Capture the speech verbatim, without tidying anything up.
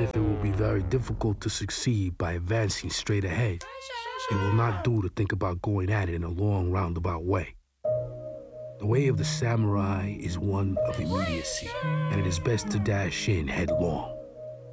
if it will be very difficult to succeed by advancing straight ahead, it will not do to think about going at it in a long, roundabout way. The way of the samurai is one of immediacy, and it is best to dash in headlong.